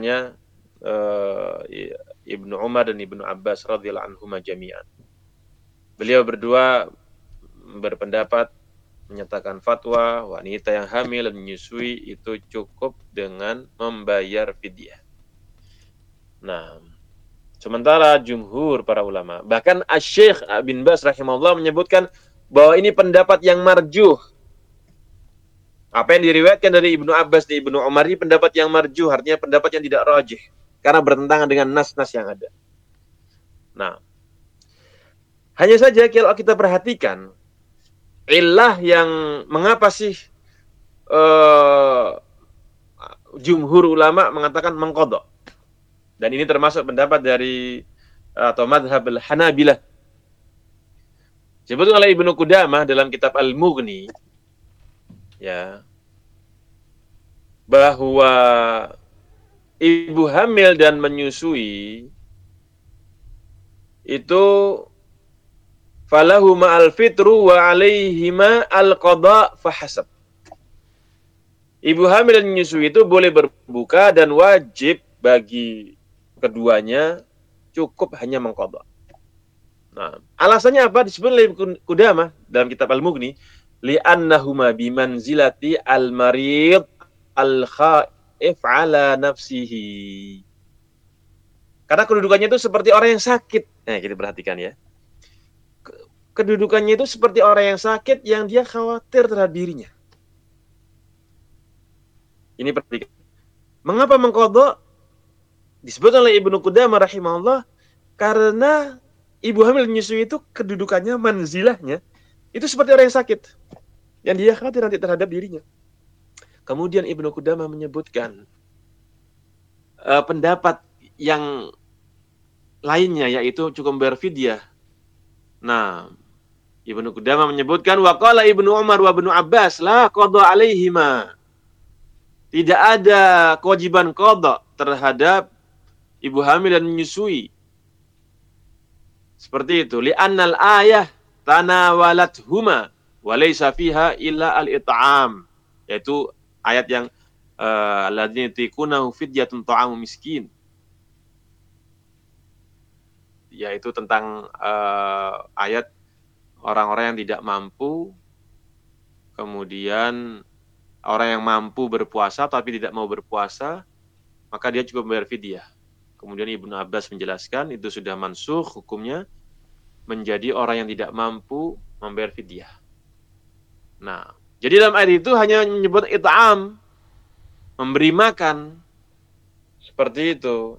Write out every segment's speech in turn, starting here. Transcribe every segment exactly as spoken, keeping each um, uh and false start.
antaranya uh, Ibnu Umar dan Ibnu Abbas radhiyallahu anhuma jami'an. Beliau berdua berpendapat menyatakan fatwa wanita yang hamil dan menyusui itu cukup dengan membayar fidyah. Nah, sementara jumhur para ulama, bahkan Asy-Syaikh bin Baz rahimahullah menyebutkan bahwa ini pendapat yang marjuh. Apa yang diriwayatkan dari Ibnu Abbas dan Ibnu Umar ini pendapat yang marjuh, artinya pendapat yang tidak rajih karena bertentangan dengan nas-nas yang ada. Nah, hanya saja kalau kita perhatikan illah yang mengapa sih uh, jumhur ulama mengatakan mengqadha. Dan ini termasuk pendapat dari atau madhab al-Hanabilah. Disebutkan oleh Ibnu Qudamah dalam kitab Al-Mughni ya bahwa ibu hamil dan menyusui itu falahuma al-fitru wa alaihima al-qada fahasab. Ibu hamil dan menyusui itu boleh berbuka dan wajib bagi keduanya cukup hanya mengqadha. Nah, alasannya apa? Disebut oleh Qudamah dalam kitab Al-Mughni, li'annahuma bimanzilati al-marid al-khaif ala nafsihi. Karena kedudukannya itu seperti orang yang sakit. Nah, kita perhatikan ya. Kedudukannya itu seperti orang yang sakit yang dia khawatir terhadap dirinya. Ini perhatikan. Mengapa mengqadha? Disebut oleh Ibnu Qudamah rahimahullah karena ibu hamil menyusui itu kedudukannya, manzilahnya itu seperti orang yang sakit yang dia khawatir nanti terhadap dirinya. Kemudian Ibnu Qudamah menyebutkan uh, pendapat yang lainnya yaitu cukup berfidyah. Nah, Ibnu Qudamah menyebutkan waqala Ibnu Umar wa Ibnu Abbas la qadha alaihima. Tidak ada kewajiban qadha terhadap ibu hamil dan menyusui. Seperti itu. Li'annal ayah tanawalathuma wa laysa fiha illa al-it'am. Yaitu ayat yang alladzina yutiqunahu fidyatun ta'amu miskin. Yaitu tentang uh, ayat orang-orang yang tidak mampu, kemudian orang yang mampu berpuasa tapi tidak mau berpuasa, maka dia cukup membayar fidyah. Kemudian Ibnu Abbas menjelaskan itu sudah mansukh hukumnya menjadi orang yang tidak mampu membayar fidyah. Nah, jadi dalam ayat itu hanya menyebut it'am, memberi makan. Seperti itu.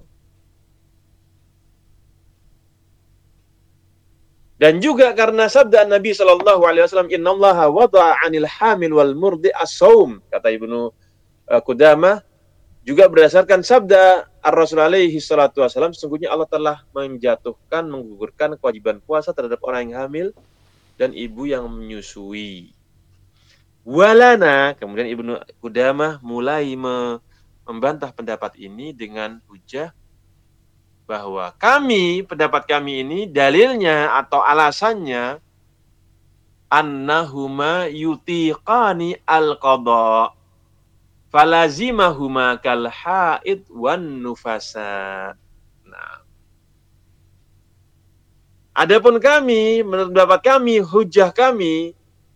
Dan juga karena sabda Nabi sallallahu alaihi wasallam, "Innallaha wada'a 'anil hamil wal murdi as-shaum," kata Ibnu Qudamah, juga berdasarkan sabda Ar-Rasul alaihi salatu wasallam, sesungguhnya Allah telah menjatuhkan, menggugurkan kewajiban puasa terhadap orang yang hamil dan ibu yang menyusui. Walana, kemudian Ibnu Qudamah mulai me- membantah pendapat ini dengan hujah bahwa kami, pendapat kami ini, dalilnya atau alasannya annahuma yutiqani al-qadha falazimahuma kal haid wan nufasa. Nah, adapun kami, menurut pendapat kami, hujah kami,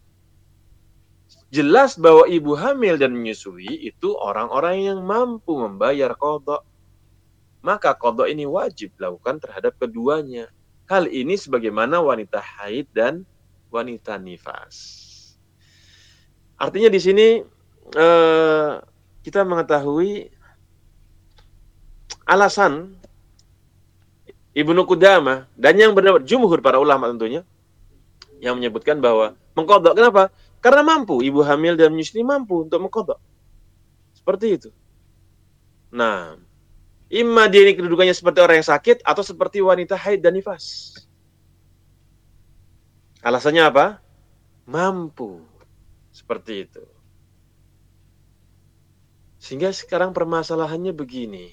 jelas bahwa ibu hamil dan menyusui itu orang-orang yang mampu membayar qadha. Maka qadha ini wajib dilakukan terhadap keduanya. Hal ini sebagaimana wanita haid dan wanita nifas. Artinya di sini eh, kita mengetahui alasan Ibnu Qudamah dan yang berpendapat jumhur para ulama tentunya yang menyebutkan bahwa mengqadha. Kenapa? Karena mampu, ibu hamil dan menyusui mampu untuk mengqadha. Seperti itu. Nah, imma dia ini kedudukannya seperti orang yang sakit atau seperti wanita haid dan nifas. Alasannya apa? Mampu. Seperti itu. Sehingga sekarang permasalahannya begini.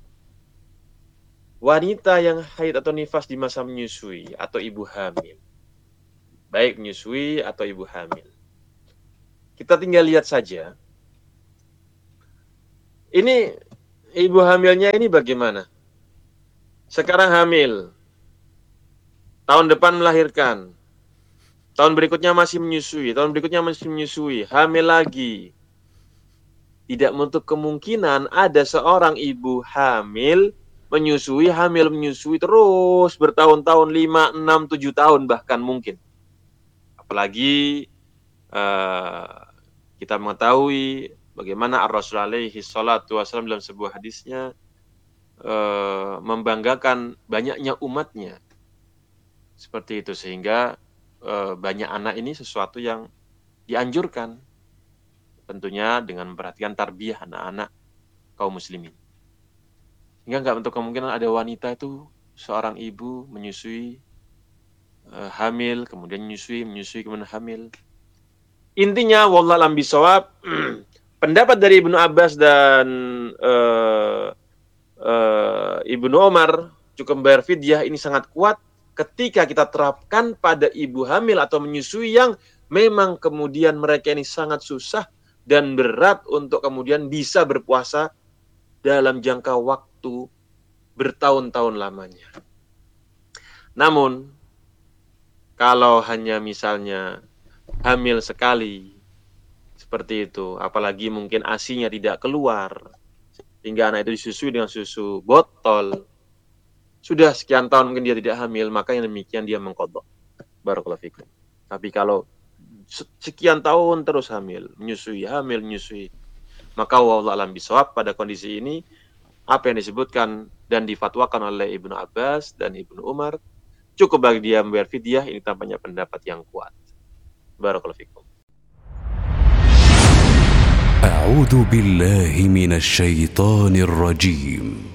Wanita yang haid atau nifas di masa menyusui atau ibu hamil. Baik menyusui atau ibu hamil. Kita tinggal lihat saja. Ini ibu hamilnya ini bagaimana? Sekarang hamil, tahun depan melahirkan, tahun berikutnya masih menyusui, tahun berikutnya masih menyusui, hamil lagi. Tidak menutup kemungkinan ada seorang ibu hamil, menyusui, hamil, menyusui, terus bertahun-tahun, lima, enam, tujuh tahun bahkan mungkin. Apalagi uh, kita mengetahui bagaimana Ar-Rasul alaihi salatu wassalam dalam sebuah hadisnya uh, membanggakan banyaknya umatnya. Seperti itu, sehingga uh, banyak anak ini sesuatu yang dianjurkan. Tentunya dengan memperhatikan tarbiyah anak-anak kaum muslimin. Hingga nggak untuk kemungkinan ada wanita itu, seorang ibu menyusui, uh, hamil, kemudian menyusui, menyusui, kemudian hamil. Intinya, wallahu a'lam bishawab, pendapat dari Ibnu Abbas dan uh, uh, Ibnu Umar cukup membayar fidyah ini sangat kuat ketika kita terapkan pada ibu hamil atau menyusui yang memang kemudian mereka ini sangat susah dan berat untuk kemudian bisa berpuasa dalam jangka waktu bertahun-tahun lamanya. Namun, kalau hanya misalnya hamil sekali, seperti itu, apalagi mungkin asinya tidak keluar, hingga anak itu disusui dengan susu botol, sudah sekian tahun mungkin dia tidak hamil, maka yang demikian dia mengqadha. Barakallahu fikum. Tapi kalau sekian tahun terus hamil, menyusui, hamil, menyusui, maka wallahu a'lam bishawab pada kondisi ini apa yang disebutkan dan difatwakan oleh Ibnu Abbas dan Ibnu Umar cukup bagi dia membayar fidyah. Ini tampaknya pendapat yang kuat. Barakallahu fikum. A'udzu billahi minasy syaithanir rajim.